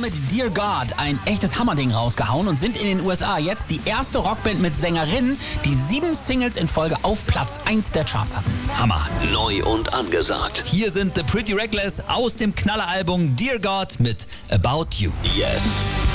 mit Dear God ein echtes Hammerding rausgehauen und sind in den USA jetzt die erste Rockband mit Sängerin, die 7 Singles in Folge auf Platz 1 der Charts hatten. Hammer. Neu und angesagt. Hier sind The Pretty Reckless aus dem Knalleralbum Dear God mit About You. Jetzt.